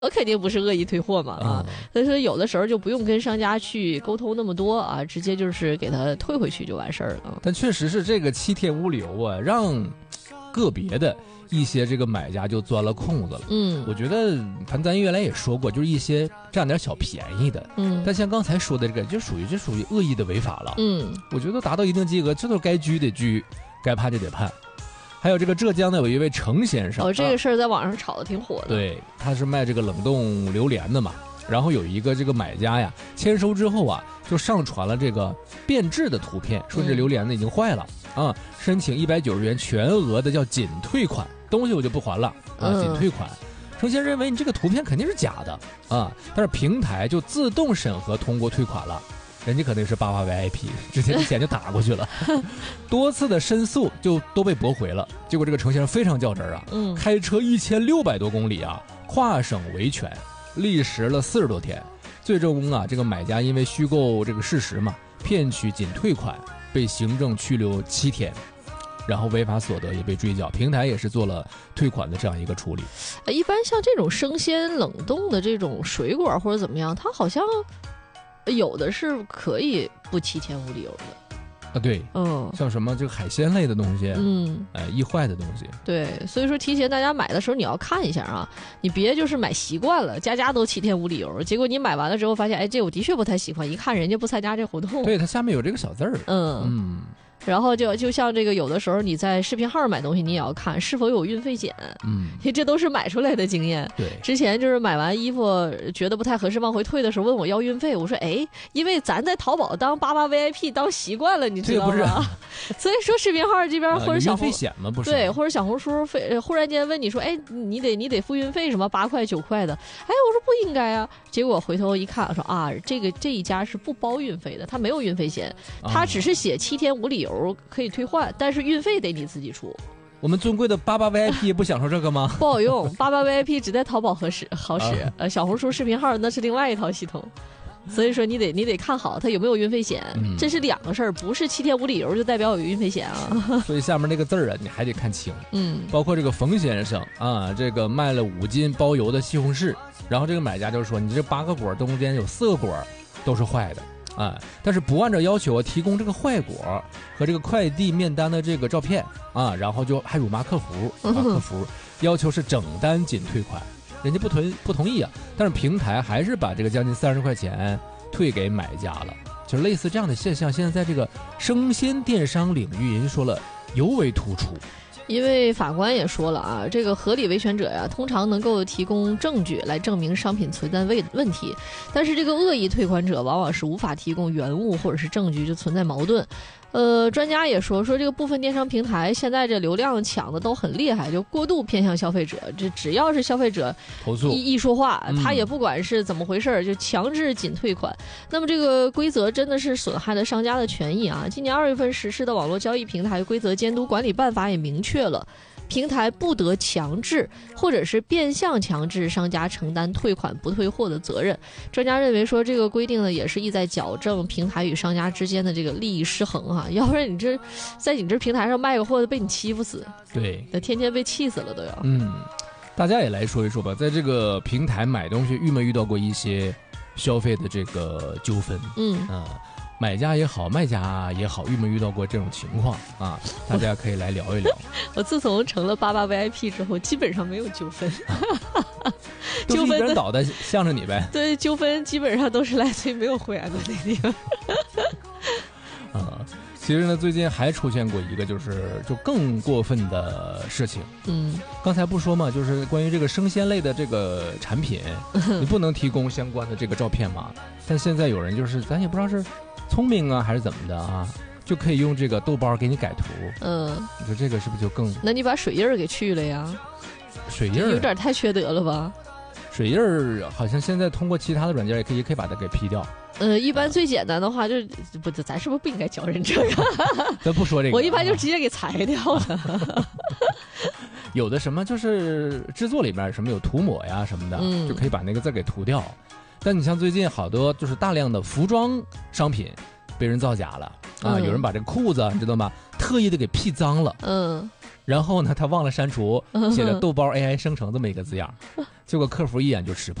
我肯定不是恶意退货嘛啊，所以说有的时候就不用跟商家去沟通那么多啊，直接就是给他退回去就完事儿了。 但确实是这个7天无理由啊，让个别的一些这个买家就钻了空子了。我觉得咱原来也说过，就是一些占点小便宜的。但像刚才说的这个，就属于恶意的违法了。我觉得达到一定金额，这都是该拘得拘，该判就得判。还有这个浙江的有一位程先生， 这个事儿在网上炒得挺火的。 对，他是卖这个冷冻榴莲的嘛，然后有一个这个买家呀，签收之后啊，就上传了这个变质的图片，说这榴莲呢已经坏了啊，申请190元全额的叫仅退款，东西我就不还了啊，仅退款。程先生认为你这个图片肯定是假的啊，但是平台就自动审核通过退款了。人家肯定是88 VIP， 之前的钱就打过去了，多次的申诉就都被驳回了。结果这个程先生非常较真啊，开车1600多公里啊，跨省维权，历时了40多天。最终啊，这个买家因为虚构这个事实嘛，骗取仅退款，被行政拘留7天。然后违法所得也被追缴，平台也是做了退款的这样一个处理。 一般像这种生鲜冷冻的这种水果或者怎么样，它好像有的是可以不7天无理由的啊，对，像什么这个海鲜类的东西，易坏的东西， 对，所以说提前大家买的时候你要看一下啊，你别就是买习惯了，家都7天无理由，结果你买完了之后发现，这我的确不太喜欢，一看人家不参加这活动， 对，它下面有这个小字儿， 然后就像这个有的时候你在视频号买东西，你也要看是否有运费险，这都是买出来的经验。 对，之前就是买完衣服觉得不太合适往回退的时候，问我要运费，我说因为咱在淘宝当88 VIP 当习惯了，你知道吗？所以说视频号这边或者小红运费险吗？不是， 对，或者小红书忽然间问你说，你得付运费什么8块9块的，我说不应该啊。结果回头一看，说这一家是不包运费的，他没有运费险，他只是写7天无理由可以退换，但是运费得你自己出。 我们尊贵的88 VIP 不享受这个吗？ 不好用，88 VIP 只在淘宝好使，小红书视频号那是另外一套系统。所以说你得看好它有没有运费险，这是2个事儿，不是7天无理由就代表有运费险啊。 所以下面那个字儿啊，你还得看清。包括这个冯先生啊，这个卖了5斤包邮的西红柿，然后这个买家就说你这8个果中间有4个果都是坏的。但是不按照要求提供这个坏果和这个快递面单的这个照片啊，然后就还辱骂客服客服要求是整单仅退款，人家不同意啊，但是平台还是把这个将近30块钱退给买家了。就类似这样的现象，现在在这个生鲜电商领域，人家说了尤为突出。 因为法官也说了啊，这个合理维权者呀，通常能够提供证据来证明商品存在问题，但是这个恶意退款者往往是无法提供原物或者是证据，就存在矛盾。专家也说这个部分电商平台现在这流量抢的都很厉害，就过度偏向消费者，这只要是消费者投诉一说话，他也不管是怎么回事，就强制仅退款。那么这个规则真的是损害了商家的权益啊！今年2月份实施的网络交易平台规则监督管理办法也明确了，平台不得强制或者是变相强制商家承担退款不退货的责任。专家认为这个规定呢，也是意在矫正平台与商家之间的这个利益失衡啊，要不然你这在你这平台上卖个货被你欺负死， 对， 天天被气死了都要。 大家也来说一说吧，在这个平台买东西遇没遇到过一些消费的这个纠纷？买家也好，卖家也好，遇没遇到过这种情况啊？大家可以来聊一聊。 我自从成了88 VIP 之后，基本上没有纠纷。 纠纷一人倒的向着你呗。 对，纠纷基本上都是来自于没有会员的那地方。 其实呢，最近还出现过一个就更过分的事情。刚才不说嘛，就是关于这个生鲜类的这个产品，你不能提供相关的这个照片嘛。但现在有人咱也不知道是聪明啊还是怎么的啊，就可以用这个豆包给你改图。你说这个是不是就更？ 那你把水印给去了呀？ 水印有点太缺德了吧？ 水印好像现在通过其他的软件也可以把它给 P 掉。 一般最简单的话咱是不是不应该教人这个？ 咱不说这个， 我一般就直接给裁掉了。 有的什么就是制作里面什么有涂抹呀什么的，就可以把那个字给涂掉。但你像最近好多就是大量的服装商品被人造假了啊，有人把这个裤子你知道吗，特意的给 P 脏了。 然后呢，他忘了删除写的豆包 AI 生成这么一个字样，结果客服一眼就识破。